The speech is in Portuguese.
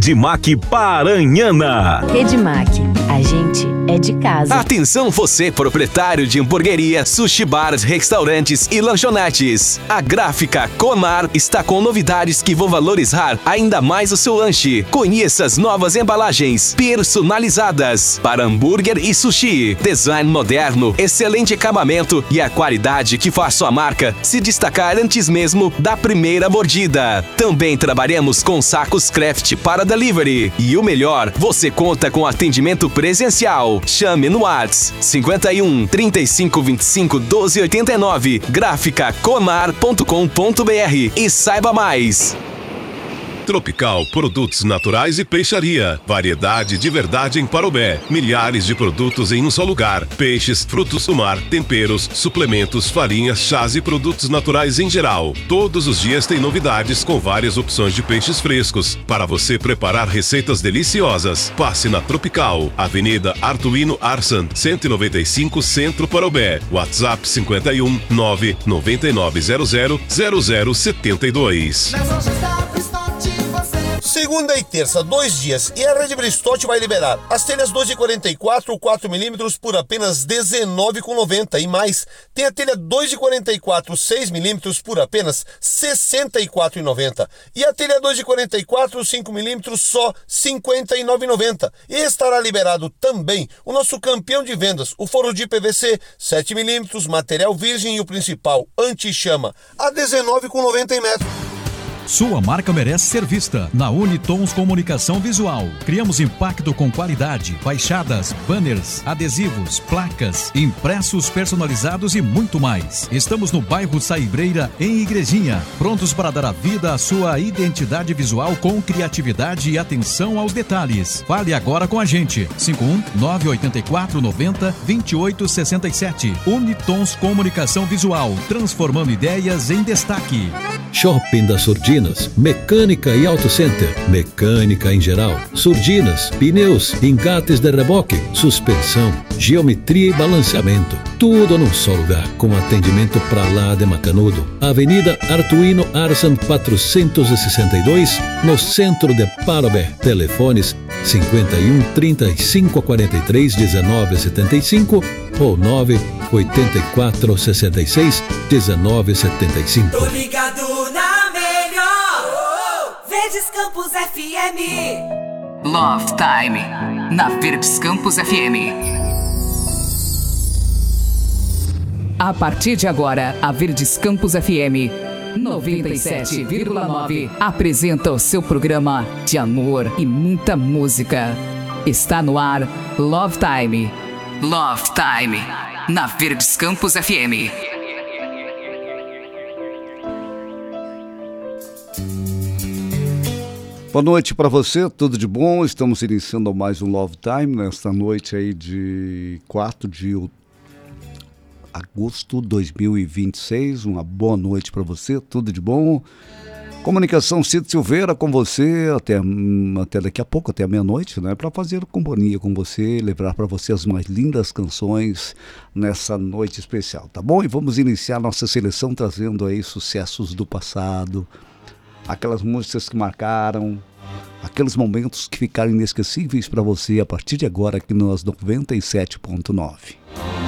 Redmac Paranhana. Redmac, a gente é de casa. Atenção você, proprietário de hamburgueria, sushi bars, restaurantes e lanchonetes. A Gráfica Comar está com novidades que vão valorizar ainda mais o seu lanche. Conheça as novas embalagens personalizadas para hambúrguer e sushi. Design moderno, excelente acabamento e a qualidade que faz sua marca se destacar antes mesmo da primeira mordida. Também trabalhamos com sacos craft para delivery. E o melhor, você conta com atendimento presencial. Chame no WhatsApp 51 35 25 12 89, graficacomar.com.br e saiba mais. Tropical Produtos Naturais e Peixaria. Variedade de verdade em Parobé. Milhares de produtos em um só lugar. Peixes, frutos do mar, temperos, suplementos, farinhas, chás e produtos naturais em geral. Todos os dias tem novidades com várias opções de peixes frescos para você preparar receitas deliciosas. Passe na Tropical, Avenida Artuino Arsan, 195 Centro Parobé. WhatsApp 51 99900 0072. Segunda e terça, 2 dias, e a Rede Bristotti vai liberar as telhas 2,44, 4mm por apenas R$19,90 e mais. Tem a telha 2,44, 6mm por apenas R$64,90 e a telha 2,44, 5mm só R$59,90. E estará liberado também o nosso campeão de vendas, o forro de PVC 7mm, material virgem e o principal, anti-chama, a R$19,90 em metro. Sua marca merece ser vista na Unitons Comunicação Visual. Criamos impacto com qualidade, fachadas, banners, adesivos, placas, impressos personalizados e muito mais. Estamos no bairro Saibreira, em Igrejinha, prontos para dar a vida à sua identidade visual com criatividade e atenção aos detalhes. Fale agora com a gente. 51 984 90 28 67. Unitons Comunicação Visual, transformando ideias em destaque. Shopping das Surdinas, mecânica e auto center, mecânica em geral, surdinas, pneus, engates de reboque, suspensão, geometria e balanceamento. Tudo num só lugar, com atendimento pra lá de Macanudo. Avenida Artuino Arsan 462, no centro de Parobé. Telefones 51 35 43 19 75 ou 9 84 66 19 75. Tô ligado na melhor, Verdes Campos FM. Love Time, na Verdes Campos FM. A partir de agora, a Verdes Campos FM 97,9 apresenta o seu programa de amor e muita música. Está no ar Love Time. Love Time, na Verdes Campos FM. Boa noite para você, tudo de bom? Estamos iniciando mais um Love Time nesta noite aí de 4 de agosto de 2026. Uma boa noite para você, tudo de bom? Comunicação Cito Silveira com você até daqui a pouco, até a meia-noite, né? Para fazer companhia com você, levar para você as mais lindas canções nessa noite especial, tá bom? E vamos iniciar nossa seleção trazendo aí sucessos do passado, aquelas músicas que marcaram, aqueles momentos que ficaram inesquecíveis para você a partir de agora aqui nos 97.9.